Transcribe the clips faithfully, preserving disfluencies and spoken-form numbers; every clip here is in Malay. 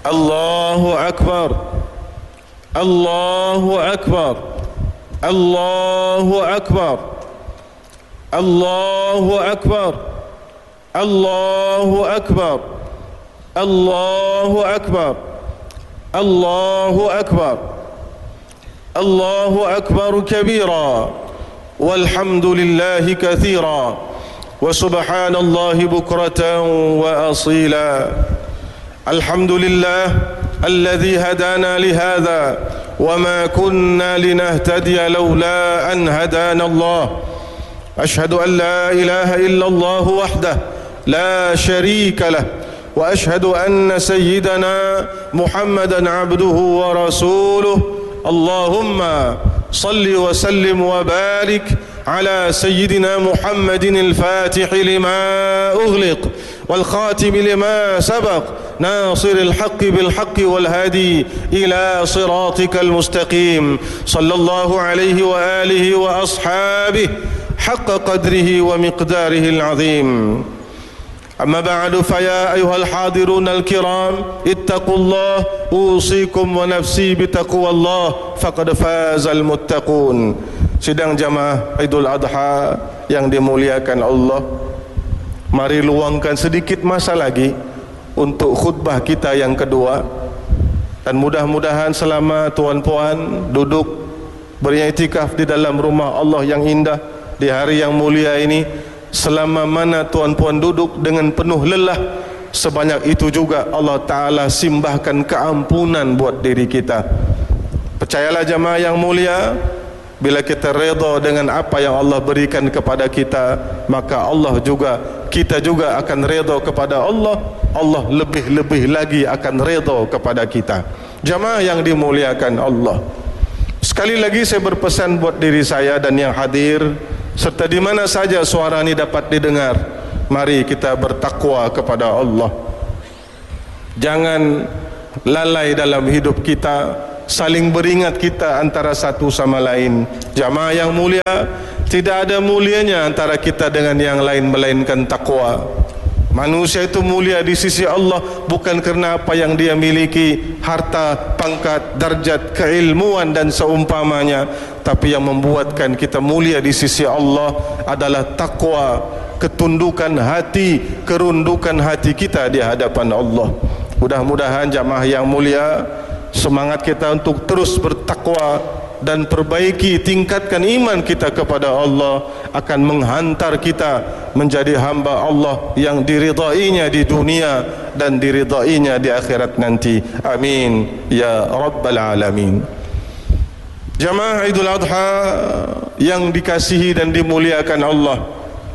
Allahu Akbar, Allahu Akbar, Allahu Akbar, Allahu Akbar, Allahu Akbar, Allahu Akbar, Allahu Akbar, Allahu Akbar kabira, walhamdulillahi kathira, wa subhanallahi bukratan wa asila. Alhamdulillah alladhi hadana lihadha wa ma kunna linahtadiya lawla an hadana Allah. Ashhadu an la ilaha illallah wahdah la sharika lah wa ashhadu anna sayyidana Muhammadan abduhu wa rasuluh. Allahumma salli wa sallim wa barik ala sayyidina Muhammadin al-fatih lima ughliq wal khatim lima sabaq ناصر الحق بالحق والهادي إلى صراطك المستقيم صلى الله عليه وآله وأصحابه حق قدره ومقداره العظيم. أما بعد فيا أيها الحاضرون الكرام اتقوا الله أوصيكم ونفسي بتقوى الله فقد فاز المتقون. Sidang jamaah Idul Adha yang dimuliakan Allah, mari luangkan sedikit masa lagi untuk khutbah kita yang kedua, dan mudah-mudahan selama tuan-puan duduk beriktikaf di dalam rumah Allah yang indah di hari yang mulia ini, selama mana tuan-puan duduk dengan penuh lelah, sebanyak itu juga Allah Ta'ala simbahkan keampunan buat diri kita. Percayalah jamaah yang mulia, bila kita redha dengan apa yang Allah berikan kepada kita, maka Allah juga, kita juga akan redha kepada Allah. Allah lebih-lebih lagi akan redha kepada kita. Jamaah yang dimuliakan Allah, sekali lagi saya berpesan buat diri saya dan yang hadir, serta di mana saja suara ini dapat didengar, mari kita bertakwa kepada Allah. Jangan lalai dalam hidup kita, saling beringat kita antara satu sama lain. Jamaah yang mulia, tidak ada mulianya antara kita dengan yang lain melainkan takwa. Manusia itu mulia di sisi Allah bukan kerana apa yang dia miliki, harta, pangkat, darjat, keilmuan dan seumpamanya, tapi yang membuatkan kita mulia di sisi Allah adalah takwa, ketundukan hati, kerundukan hati kita di hadapan Allah. Mudah-mudahan jamaah yang mulia, semangat kita untuk terus bertakwa dan perbaiki, tingkatkan iman kita kepada Allah akan menghantar kita menjadi hamba Allah yang diridainya di dunia dan diridainya di akhirat nanti. Amin ya rabbal alamin. Jamaah Idul Adha yang dikasihi dan dimuliakan Allah,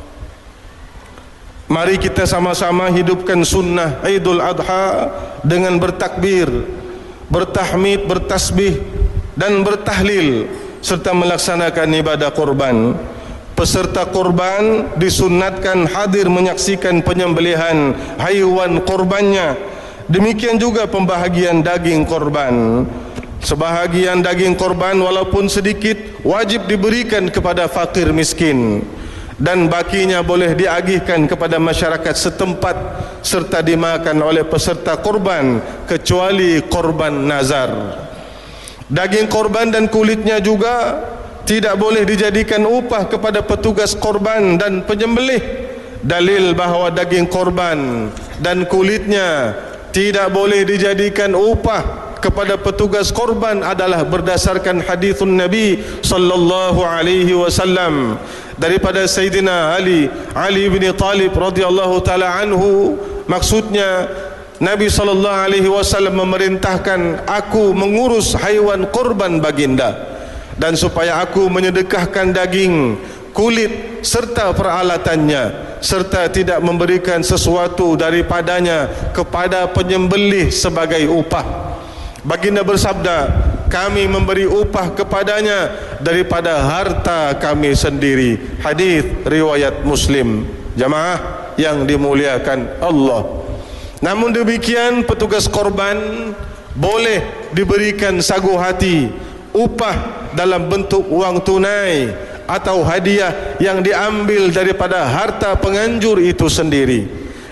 mari kita sama-sama hidupkan sunnah Idul Adha dengan bertakbir, bertahmid, bertasbih dan bertahlil serta melaksanakan ibadah kurban. Peserta kurban disunatkan hadir menyaksikan penyembelihan haiwan kurbannya. Demikian juga pembahagian daging kurban. Sebahagian daging kurban walaupun sedikit wajib diberikan kepada fakir miskin, dan bakinya boleh diagihkan kepada masyarakat setempat serta dimakan oleh peserta kurban kecuali kurban nazar. Daging korban dan kulitnya juga tidak boleh dijadikan upah kepada petugas korban dan penyembelih. Dalil bahawa daging korban dan kulitnya tidak boleh dijadikan upah kepada petugas korban adalah berdasarkan hadithun Nabi sallallahu alaihi wasallam daripada Sayyidina Ali Ali bin Talib radhiyallahu taala anhu. Maksudnya, Nabi sallallahu alaihi wasallam memerintahkan aku mengurus haiwan kurban baginda, dan supaya aku menyedekahkan daging, kulit serta peralatannya, serta tidak memberikan sesuatu daripadanya kepada penyembelih sebagai upah. Baginda bersabda, kami memberi upah kepadanya daripada harta kami sendiri. Hadis riwayat Muslim. Jamaah yang dimuliakan Allah, namun demikian petugas korban boleh diberikan sagu hati, upah dalam bentuk wang tunai atau hadiah yang diambil daripada harta penganjur itu sendiri.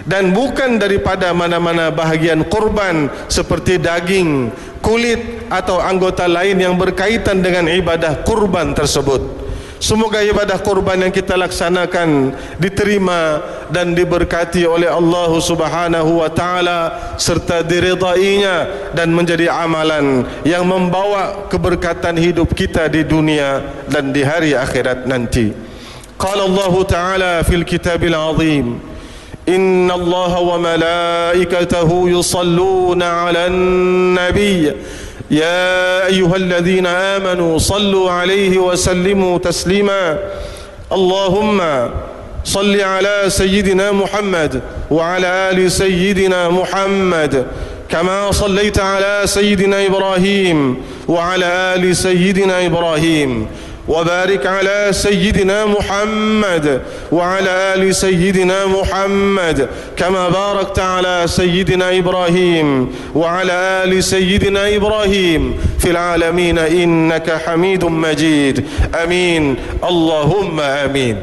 dan bukan daripada mana-mana bahagian kurban seperti daging, kulit atau anggota lain yang berkaitan dengan ibadah kurban tersebut. Semoga ibadah kurban yang kita laksanakan diterima dan diberkati oleh Allah Subhanahu wa taala serta diridainya dan menjadi amalan yang membawa keberkatan hidup kita di dunia dan di hari akhirat nanti. Qala Allah taala fil kitabil azim, Inna Allah wa malaikatahu yusalluna 'alan nabiy يا أيها الذين آمنوا صلوا عليه وسلموا تسليما اللهم صل على سيدنا محمد وعلى آل سيدنا محمد كما صليت على سيدنا إبراهيم وعلى آل سيدنا إبراهيم وبارك على سيدنا محمد وعلى آل سيدنا محمد كما باركت على سيدنا إبراهيم وعلى آل سيدنا إبراهيم في العالمين إنك حميد مجيد آمين اللهم آمين.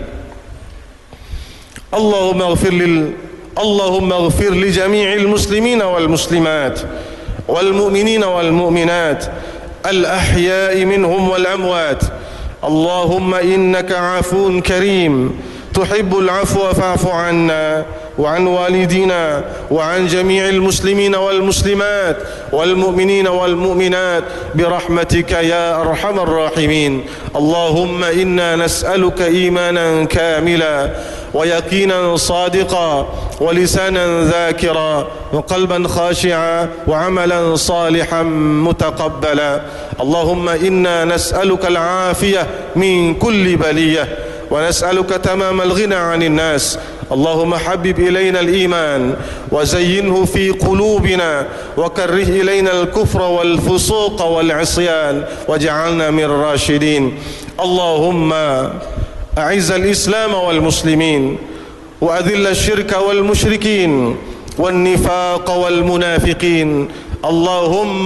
اللهم اغفر لل اللهم اغفر لجميع المسلمين والمسلمات والمؤمنين والمؤمنات الأحياء منهم والأموات. اللهم إنك عفو كريم تحب العفو فاعف عنا وعن والدينا وعن جميع المسلمين والمسلمات والمؤمنين والمؤمنات برحمتك يا أرحم الراحمين. اللهم إنا نسألك إيمانا كاملا ويقينا صادقا ولسانا ذاكرا وقلبا خاشعا وعملا صالحا متقبلا. اللهم إنا نسألك العافية من كل بلية ونسألك تمام الغنى عن الناس. اللهم حبب إلينا الإيمان وزينه في قلوبنا وكره إلينا الكفر والفسوق والعصيان واجعلنا من الراشدين. اللهم أعز الإسلام والمسلمين وأذل الشرك والمشركين والنفاق والمنافقين. اللهم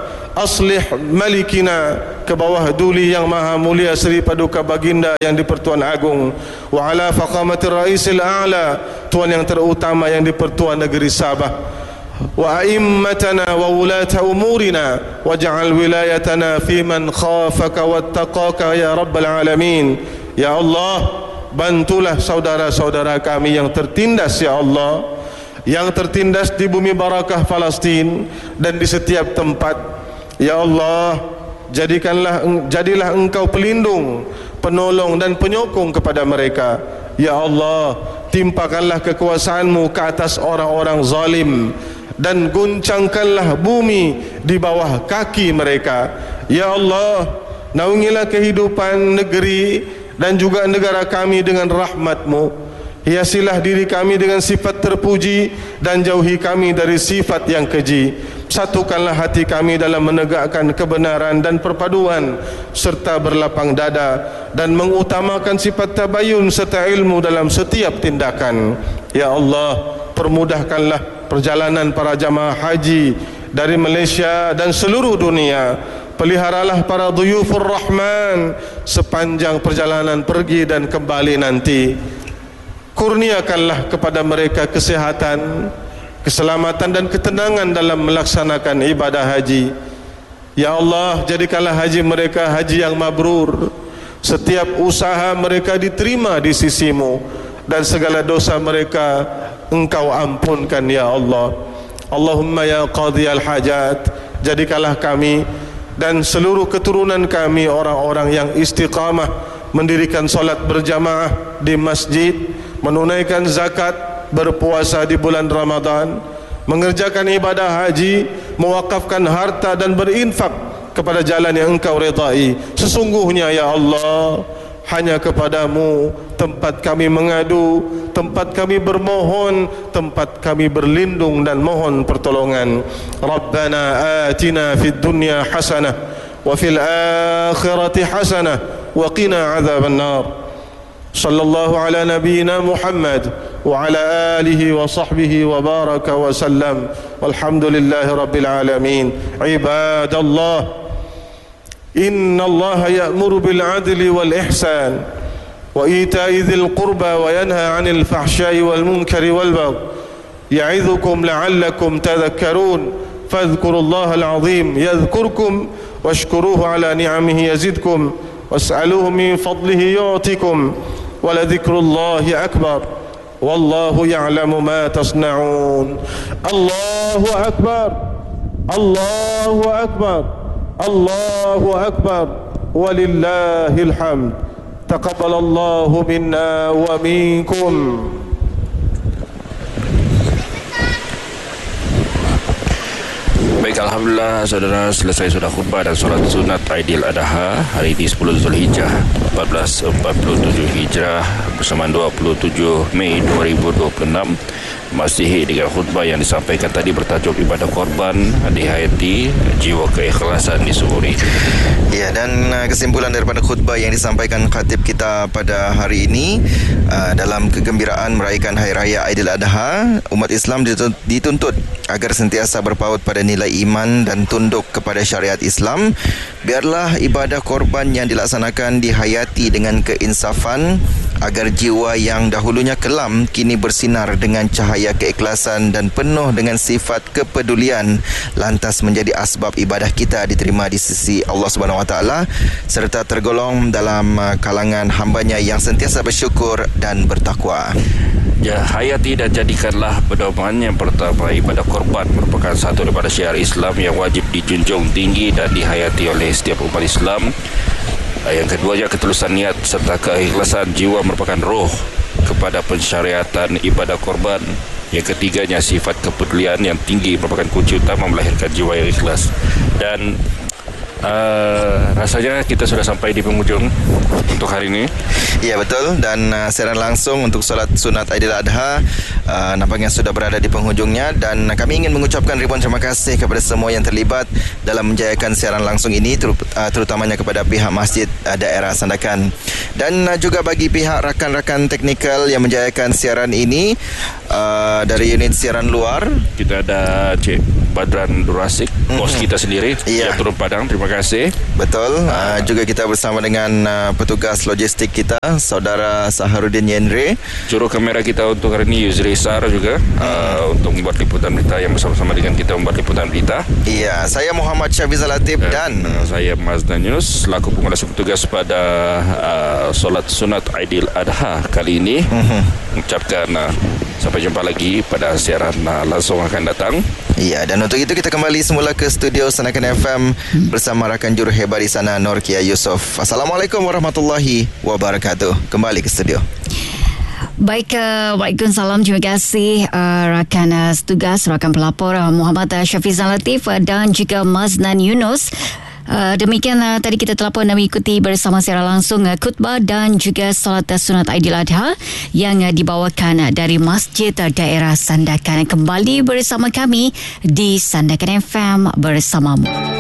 aslih malikina, ke bawah duli yang maha mulia Seri Paduka Baginda yang di-Pertuan Agung, wa ala faqamatir raisil a'la, tuan yang terutama yang di-Pertuan Negeri Sabah, wa a'immatana wa wulata umurina waj'al wilayatana fi man khafaka wattaqaka ya rabbal alamin. Ya Allah, bantulah saudara-saudara kami yang tertindas ya Allah, yang tertindas di bumi barakah Palestin dan di setiap tempat. Ya Allah, jadikanlah jadilah Engkau pelindung, penolong dan penyokong kepada mereka. Ya Allah, timpakanlah kekuasaan-Mu ke atas orang-orang zalim dan guncangkanlah bumi di bawah kaki mereka. Ya Allah, naungilah kehidupan negeri dan juga negara kami dengan rahmat-Mu. Hiasilah diri kami dengan sifat terpuji dan jauhi kami dari sifat yang keji. Satukanlah hati kami dalam menegakkan kebenaran dan perpaduan serta berlapang dada dan mengutamakan sifat tabayun serta ilmu dalam setiap tindakan. Ya Allah, permudahkanlah perjalanan para jamaah haji dari Malaysia dan seluruh dunia. Peliharalah para dhuyufur rahman sepanjang perjalanan pergi dan kembali nanti. Kurniakanlah kepada mereka kesehatan, keselamatan dan ketenangan dalam melaksanakan ibadah haji. Ya Allah, jadikanlah haji mereka haji yang mabrur. Setiap usaha mereka diterima di sisi-Mu dan segala dosa mereka Engkau ampunkan ya Allah. Allahumma ya qadhiyal hajat, jadikanlah kami dan seluruh keturunan kami orang-orang yang istiqamah mendirikan solat berjamaah di masjid, menunaikan zakat, berpuasa di bulan Ramadan, mengerjakan ibadah haji, mewakafkan harta dan berinfak kepada jalan yang Engkau redai. Sesungguhnya ya Allah, hanya kepadamu tempat kami mengadu, tempat kami bermohon, tempat kami berlindung dan mohon pertolongan. Rabbana atina fid dunya hasanah wa fil akhirati hasanah wa qina adzaban nar. Sallallahu ala nabiyyina Muhammad wa ala alihi wa sahbihi wa baraka wa sallam. Walhamdulillahi rabbil alamin. Ibadallah, inna Allah ya'muru bil adli wal ihsan wa ita'i dhil qurba wa yanha 'anil fahsya'i wal munkari wal baghi يعظكم لعلكم تذكرون فاذكروا الله العظيم يذكركم واشكروه على نعمه يزدكم واسألوه من فضله يعطكم ولذكر الله أكبر والله يعلم ما تصنعون. الله أكبر الله أكبر الله أكبر ولله الحمد. تقبل الله منا ومنكم. Baik, Alhamdulillah saudara, selesai sudah khutbah dan solat sunat Aidil Adha hari ini sepuluh Zulhijjah seribu empat ratus empat puluh tujuh Hijrah bersamaan dua puluh tujuh Mei dua ribu dua puluh enam. Masih dengan khutbah yang disampaikan tadi bertajuk ibadah korban dihayati jiwa keikhlasan disyukuri. Ya, dan uh, kesimpulan daripada khutbah yang disampaikan khatib kita pada hari ini uh, dalam kegembiraan merayakan Hari Raya Aidil Adha, umat Islam dituntut agar sentiasa berpaut pada nilai iman dan tunduk kepada syariat Islam. Biarlah ibadah korban yang dilaksanakan dihayati dengan keinsafan agar jiwa yang dahulunya kelam kini bersinar dengan cahaya keikhlasan dan penuh dengan sifat kepedulian, lantas menjadi asbab ibadah kita diterima di sisi Allah Subhanahu Wa Taala serta tergolong dalam kalangan hambanya yang sentiasa bersyukur dan bertakwa. Ya, hayati dan jadikanlah pedoman yang pertama, ibadah korban merupakan satu daripada syiar Islam yang wajib dijunjung tinggi dan dihayati oleh setiap umat Islam. Yang keduanya, ketulusan niat serta keikhlasan jiwa merupakan roh kepada pensyariatan ibadah korban. Yang ketiganya, sifat kepedulian yang tinggi merupakan kunci utama melahirkan jiwa yang ikhlas. Dan Uh, rasanya kita sudah sampai di penghujung untuk hari ini. Ya, betul. Dan uh, siaran langsung untuk solat sunat Aidil Adha uh, nampaknya sudah berada di penghujungnya. Dan uh, kami ingin mengucapkan ribuan terima kasih kepada semua yang terlibat dalam menjayakan siaran langsung ini, ter- uh, terutamanya kepada pihak Masjid uh, Daerah Sandakan. Dan uh, juga bagi pihak rakan-rakan teknikal yang menjayakan siaran ini uh, dari unit siaran luar. Kita ada Cik Badran Durasik, mm-hmm. bos kita sendiri, yeah. yang turun Padang. Terima kasih. Betul. Uh, juga kita bersama dengan uh, petugas logistik kita, Saudara Saharudin Yenre. Juru kamera kita untuk hari ini Yusri Sar juga, hmm. uh, untuk membuat liputan berita yang bersama-sama dengan kita membuat liputan berita. Iya, saya Muhammad Syafizal Latif dan, dan uh, saya Mazdan Yunus selaku pengulas petugas pada uh, solat sunat Aidil Adha kali ini. Hmm. Mengucapkan uh, sampai jumpa lagi pada siaran uh, langsung akan datang. Iya, dan untuk itu kita kembali semula ke studio Sandakan F M hmm. bersama rakan juru hebat di sana, Nur Kia Yusof. Assalamualaikum warahmatullahi wabarakatuh. Kembali ke studio. Baik, uh, Waalaikumsalam. Terima kasih uh, rakan uh, tugas, rakan pelapor uh, Muhammad uh, Syafizal Latif uh, dan juga Maznan Yunus. Uh, demikian uh, tadi kita telah pun mengikuti bersama secara langsung uh, khutbah dan juga solat uh, sunat Aidil Adha yang uh, dibawakan uh, dari Masjid uh, Daerah Sandakan. Kembali bersama kami di Sandakan F M bersamamu.